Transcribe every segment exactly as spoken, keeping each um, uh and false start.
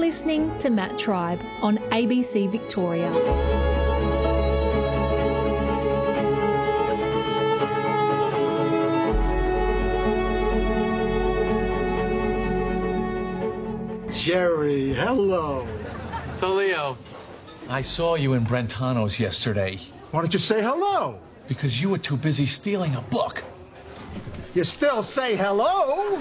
listening to Matt Tribe on A B C Victoria. Jerry, hello. So, Leo, I saw you in Brentano's yesterday. Why don't you say hello? Because you were too busy stealing a book. You still say hello?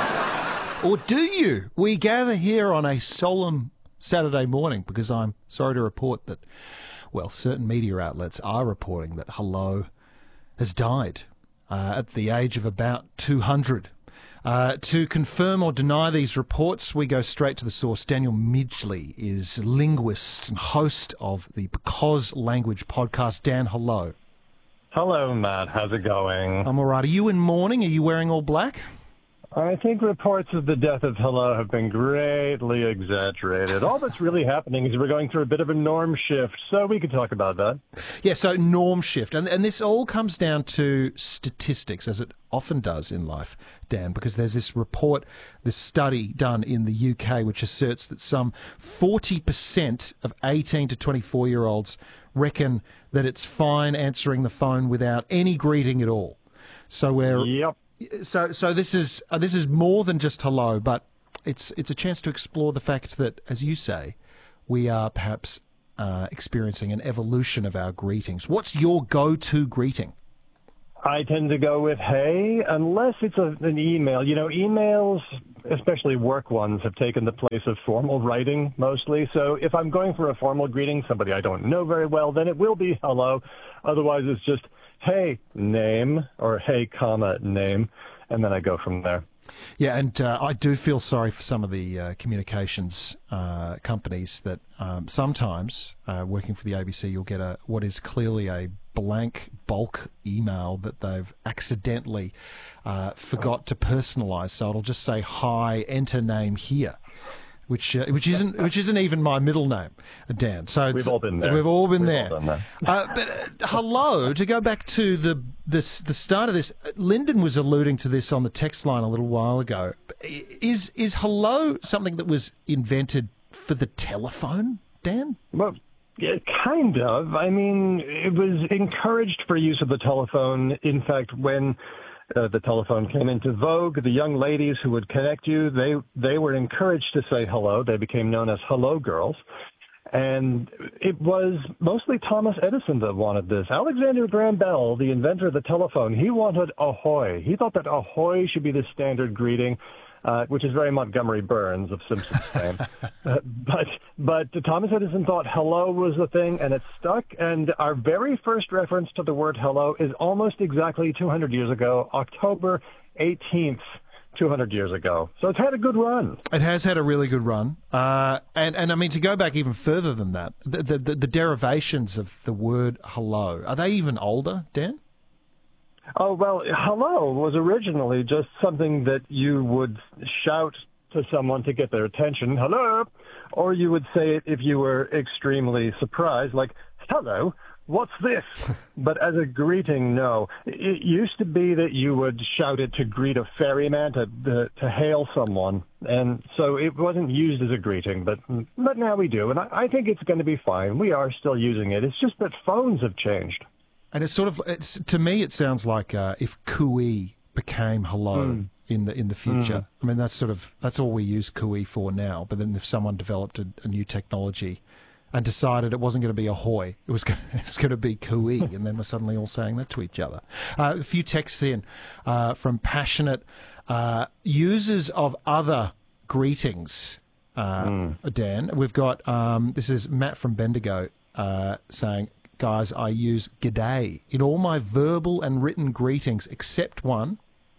Or do you? We gather here on a solemn Saturday morning because I'm sorry to report that, well, certain media outlets are reporting that Hello has died uh, at the age of about two hundred. Uh, to confirm or deny these reports, we go straight to the source. Daniel Midgley is linguist and host of the Because Language podcast. Dan, hello. Hello, Matt. How's it going? I'm all right. Are you in mourning? Are you wearing all black? I think reports of the death of Hello have been greatly exaggerated. All that's really happening is we're going through a bit of a norm shift, so we could talk about that. Yeah, so norm shift. And, and this all comes down to statistics, as it often does in life, Dan, because there's this report, this study done in the U K, which asserts that some forty percent of eighteen to twenty-four-year-olds reckon that it's fine answering the phone without any greeting at all. So we're... Yep. So, so this is uh, this is more than just hello, but it's it's a chance to explore the fact that, as you say, we are perhaps uh, experiencing an evolution of our greetings. What's your go-to greeting? I tend to go with hey, unless it's a, an email. You know, emails, especially work ones, have taken the place of formal writing mostly. So if I'm going for a formal greeting, somebody I don't know very well, then it will be hello. Otherwise, it's just hey, name, or hey, comma, name, and then I go from there. Yeah, and uh, I do feel sorry for some of the uh, communications uh, companies that um, sometimes, uh, working for the A B C, you'll get a what is clearly a blank bulk email that they've accidentally uh, forgot to personalise. So it'll just say, hi, enter name here. Which uh, which isn't which isn't even my middle name, Dan. So we've all been there. We've all been we've there. All done that. uh, but uh, hello. To go back to the this the start of this, Lyndon was alluding to this on the text line a little while ago. Is is hello something that was invented for the telephone, Dan? Well, yeah, kind of. I mean, it was encouraged for use of the telephone. In fact, when Uh, the telephone came into vogue, the young ladies who would connect you, they they were encouraged to say hello. They became known as hello girls. And it was mostly Thomas Edison that wanted this. Alexander Graham Bell, the inventor of the telephone, he wanted ahoy. He thought that ahoy should be the standard greeting, uh, which is very Montgomery Burns of Simpsons fame. uh, but but Thomas Edison thought hello was the thing, and it stuck. And our very first reference to the word hello is almost exactly two hundred years ago, October eighteenth, two hundred years ago. So it's had a good run. It has had a really good run. Uh, and, and I mean, to go back even further than that, the, the, the, the derivations of the word hello, are they even older, Dan? Oh, well, hello was originally just something that you would shout to someone to get their attention, hello, or you would say it if you were extremely surprised, like, hello, what's this? But as a greeting, no. It used to be that you would shout it to greet a ferryman, to, to, to hail someone, and so it wasn't used as a greeting, but, but now we do, and I, I think it's going to be fine. We are still using it. It's just that phones have changed. And it's sort of, it's, to me, it sounds like uh, if cooey became hello mm. in the in the future. Mm. I mean, that's sort of, that's all we use cooey for now. But then if someone developed a, a new technology and decided it wasn't going to be ahoy, it was going to, it was going to be cooey, and then we're suddenly all saying that to each other. Uh, a few texts in uh, from passionate uh, users of other greetings, uh, mm. Dan. We've got, um, this is Matt from Bendigo uh, saying, guys, I use g'day in all my verbal and written greetings except one.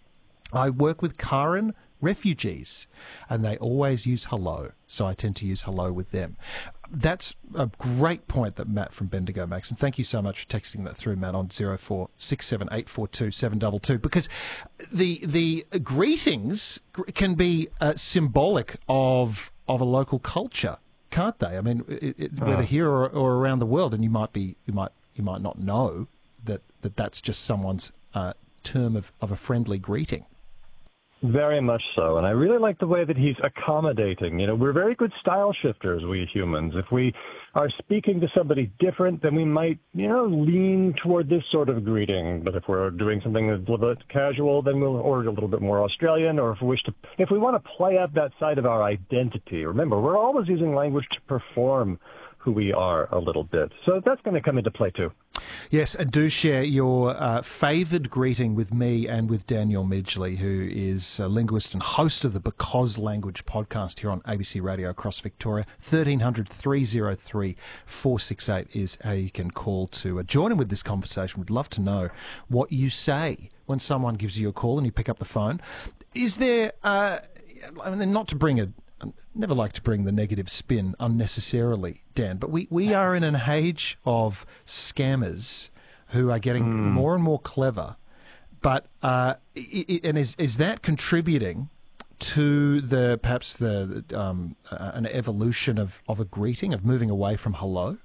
I work with Karen refugees, and they always use hello, so I tend to use hello with them. That's a great point that Matt from Bendigo makes, and thank you so much for texting that through, Matt, on zero four six seven eight four two seven two two, because the the greetings can be uh, symbolic of of a local culture, can't they? I mean, it, it, whether here or, or around the world, and you might be, you might, you might not know that, that that's just someone's uh, term of, of a friendly greeting. Very much so. And I really like the way that he's accommodating. You know, we're very good style shifters, we humans. If we are speaking to somebody different, then we might, you know, lean toward this sort of greeting. But if we're doing something that's a little bit casual, then we'll, or a little bit more Australian, or if we wish to, if we want to play up that side of our identity. Remember, we're always using language to perform who we are a little bit. So that's going to come into play too. Yes, and do share your uh, favoured greeting with me and with Daniel Midgley, who is a linguist and host of the Because Language podcast here on A B C Radio across Victoria. thirteen hundred, three oh three, four six eight is how you can call to uh, join in with this conversation. We'd love to know what you say when someone gives you a call and you pick up the phone. Is there, uh, I mean, not to bring a I never like to bring the negative spin unnecessarily, Dan, but we, we are in an age of scammers who are getting mm. more and more clever. But uh, it, and is is that contributing to the perhaps the um, uh, an evolution of, of a greeting, of moving away from hello?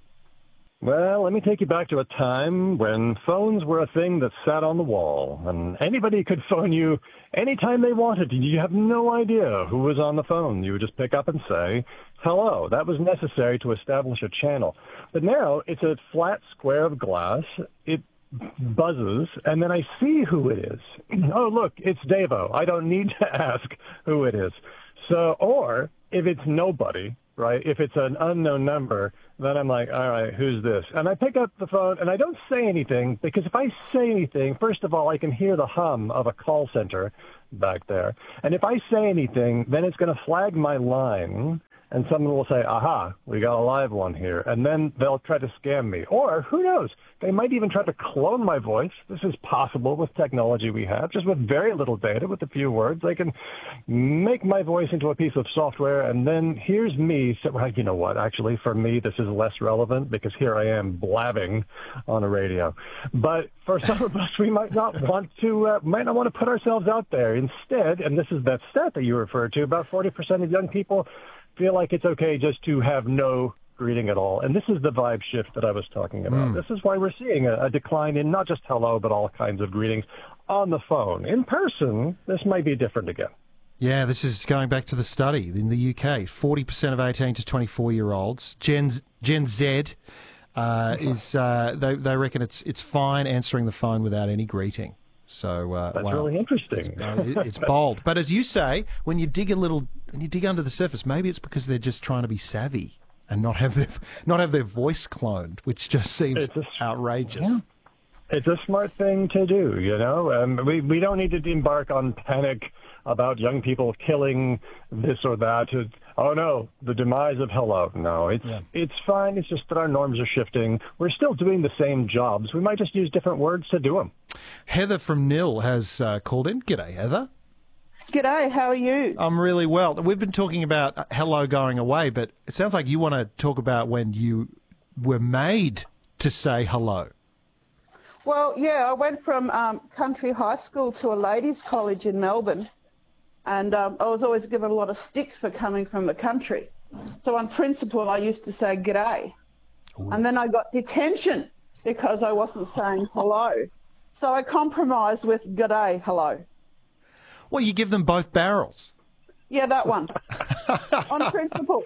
Well, let me take you back to a time when phones were a thing that sat on the wall, and anybody could phone you anytime they wanted. You have no idea who was on the phone. You would just pick up and say, hello. That was necessary to establish a channel. But now it's a flat square of glass. It buzzes, and then I see who it is. Oh, look, it's Davo. I don't need to ask who it is. So, or if it's nobody, right, if it's an unknown number, then I'm like, all right, who's this? And I pick up the phone, and I don't say anything, because if I say anything, first of all, I can hear the hum of a call center back there. And if I say anything, then it's going to flag my line, and someone will say, aha, we got a live one here. And then they'll try to scam me. Or, who knows, they might even try to clone my voice. This is possible with technology we have. Just with very little data, with a few words, they can make my voice into a piece of software. And then here's me. So, well, you know what? Actually, for me, this is less relevant because here I am blabbing on a radio. But for some of us, we might not want to, uh, might not want to put ourselves out there. Instead, and this is that stat that you referred to, about forty percent of young people feel like it's okay just to have no greeting at all. And this is the vibe shift that I was talking about. Mm. This is why we're seeing a, a decline in not just hello, but all kinds of greetings on the phone. In person, this might be different again. Yeah, this is going back to the study in the U K. forty percent of eighteen to twenty-four-year-olds, Gen, Gen Z, uh, is uh, they, they reckon it's it's fine answering the phone without any greeting. So uh, that's wow. really interesting. It's, uh, it, it's bold, but as you say, when you dig a little, when you dig under the surface, maybe it's because they're just trying to be savvy and not have their not have their voice cloned, which just seems a, outrageous. Yeah. It's a smart thing to do, you know. Um, we we don't need to embark on panic about young people killing this or that. It's, oh no, the demise of hello. No, it's yeah. it's fine. It's just that our norms are shifting. We're still doing the same jobs. We might just use different words to do them. Heather from Nil has uh, called in. G'day, Heather. G'day, how are you? I'm really well. We've been talking about hello going away, but it sounds like you want to talk about when you were made to say hello. Well, yeah, I went from um, country high school to a ladies' college in Melbourne, and um, I was always given a lot of stick for coming from the country. So on principle, I used to say g'day. Ooh. And then I got detention because I wasn't saying hello. So I compromised with g'day, hello. Well, you give them both barrels. Yeah, that one. On principle.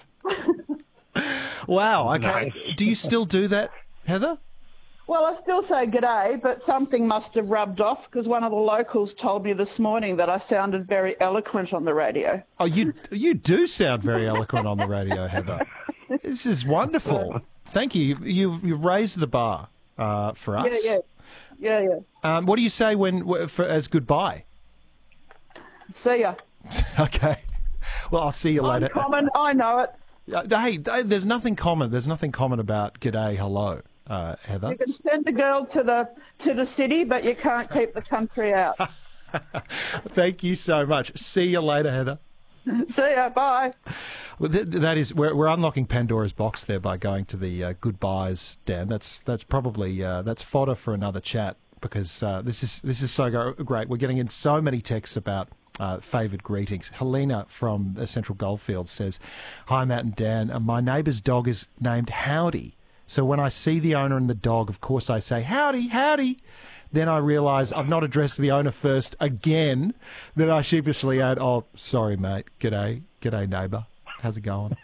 Wow, okay. Nice. Do you still do that, Heather? Well, I still say g'day, but something must have rubbed off because one of the locals told me this morning that I sounded very eloquent on the radio. Oh, you you do sound very eloquent on the radio, Heather. This is wonderful. Thank you. You've, you've raised the bar uh, for us. Yeah, yeah. Yeah, yeah. Um, what do you say when for, as goodbye? See ya. Okay. Well, I'll see you later. Uncommon, I know it. Uh, hey, there's nothing common. There's nothing common about g'day, hello, uh, Heather. You can send the girl to the to the city, but you can't keep the country out. Thank you so much. See you later, Heather. See ya. Bye. Well, th- that is we're, we're unlocking Pandora's box there by going to the uh, goodbyes, Dan. That's that's probably uh, that's fodder for another chat because uh, this is this is so go- great. We're getting in so many texts about uh, favoured greetings. Helena from the Central Goldfields says, "Hi Matt and Dan. Uh, my neighbour's dog is named Howdy. So when I see the owner and the dog, of course I say howdy, howdy. Then I realise I've not addressed the owner first again. Then I sheepishly add, oh, sorry, mate. G'day. G'day, neighbour. How's it going?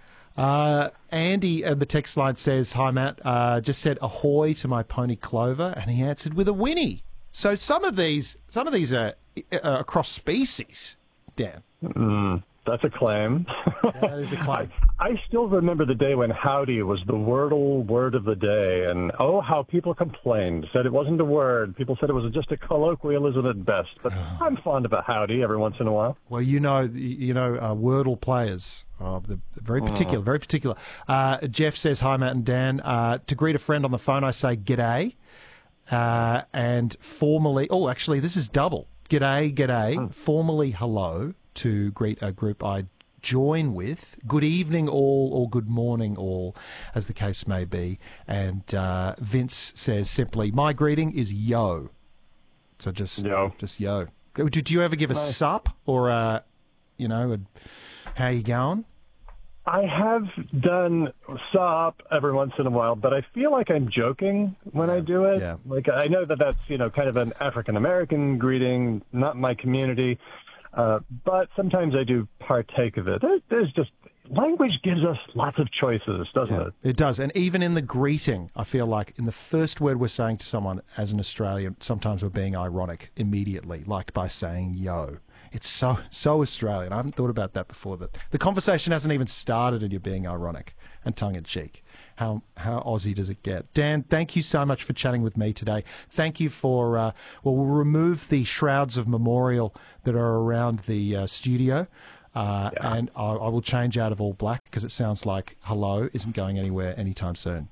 Uh, Andy at the text line says, hi, Matt. Uh, just said ahoy to my pony Clover, and he answered with a whinny. So some of these, some of these are, are across species, Dan. Mm, that's a claim. That is a claim. I, I still remember the day when howdy was the Wordle word of the day, and oh, how people complained, said it wasn't a word. People said it was just a colloquialism at best. But oh. I'm fond of a howdy every once in a while. Well, you know, you know, uh, Wordle players. Oh, they're very particular, mm. very particular. Uh, Jeff says, hi, Matt and Dan. Uh, to greet a friend on the phone, I say g'day. Uh, and formally, oh, actually, this is double. G'day, g'day. Mm. Formally, hello to greet a group I join with. Good evening, all, or good morning, all, as the case may be. And uh, Vince says simply, my greeting is yo. So just yo. Just yo. Did you ever give a nice. sup or a, you know, a, how you going? I have done sup every once in a while, but I feel like I'm joking when I do it. Yeah. Like, I know that that's, you know, kind of an African-American greeting, not my community, uh, but sometimes I do partake of it. There, there's just, language gives us lots of choices, doesn't yeah, it? It does. And even in the greeting, I feel like in the first word we're saying to someone as an Australian, sometimes we're being ironic immediately, like by saying yo. It's so so Australian. I haven't thought about that before. That the conversation hasn't even started and you're being ironic and tongue-in-cheek. How how Aussie does it get? Dan, thank you so much for chatting with me today. Thank you for, uh, well, we'll remove the shrouds of memorial that are around the uh, studio. Uh, yeah. And I, I will change out of all black because it sounds like hello isn't going anywhere anytime soon.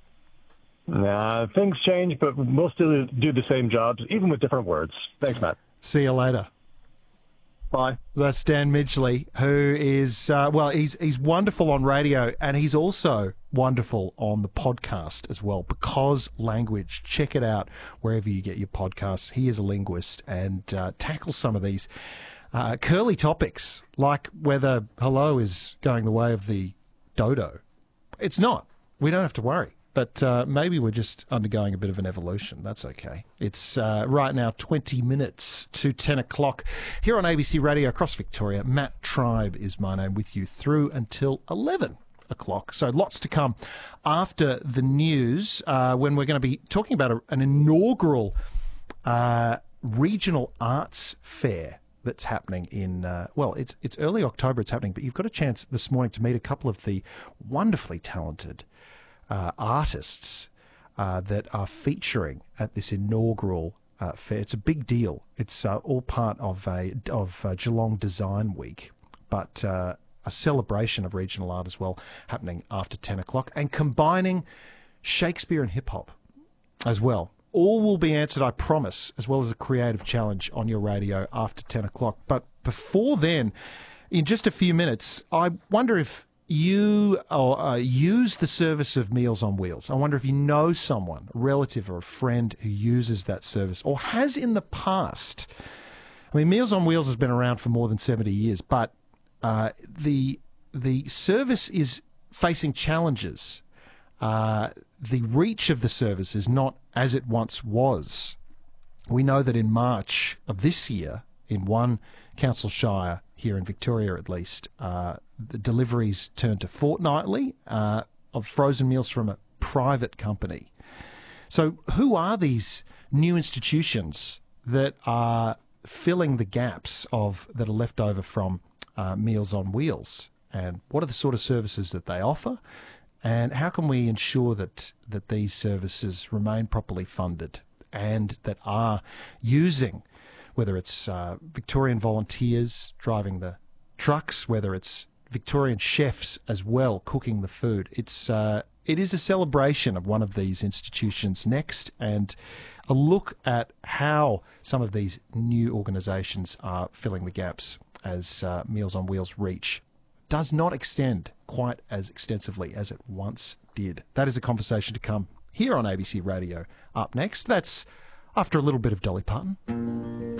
Nah, things change, but we'll still do the same jobs, even with different words. Thanks, Matt. See you later. Bye. That's Dan Midgley, who is, uh, well, he's he's wonderful on radio, and he's also wonderful on the podcast as well, Because Language. Check it out wherever you get your podcasts. He is a linguist and uh, tackles some of these uh, curly topics, like whether hello is going the way of the dodo. It's not. We don't have to worry. But uh, maybe we're just undergoing a bit of an evolution. That's okay. It's uh, right now twenty minutes to ten o'clock here on A B C Radio across Victoria. Matt Tribe is my name, with you through until eleven o'clock. So lots to come after the news uh, when we're going to be talking about a, an inaugural uh, regional arts fair that's happening in, uh, well, it's it's early October it's happening, but you've got a chance this morning to meet a couple of the wonderfully talented Uh, artists uh, that are featuring at this inaugural uh, fair. It's a big deal. It's uh, all part of a of uh, Geelong Design Week, but uh, a celebration of regional art as well, happening after ten o'clock, and combining Shakespeare and hip hop as well. All will be answered, I promise, as well as a creative challenge on your radio after ten o'clock. But before then, in just a few minutes, I wonder if you or, uh, use the service of Meals on Wheels. I wonder if you know someone, a relative or a friend who uses that service or has in the past. I mean, Meals on Wheels has been around for more than seventy years, but uh, the the service is facing challenges. Uh, the reach of the service is not as it once was. We know that in March of this year, in one council shire here in Victoria at least, uh, the deliveries turned to fortnightly uh, of frozen meals from a private company. So who are these new institutions that are filling the gaps of that are left over from uh, Meals on Wheels? And what are the sort of services that they offer? And how can we ensure that, that these services remain properly funded and that are using, whether it's uh, Victorian volunteers driving the trucks, whether it's Victorian chefs as well cooking the food. It's uh, it is a celebration of one of these institutions next, and a look at how some of these new organisations are filling the gaps as uh, Meals on Wheels reach does not extend quite as extensively as it once did. That is a conversation to come here on A B C Radio. Up next, that's after a little bit of Dolly Parton.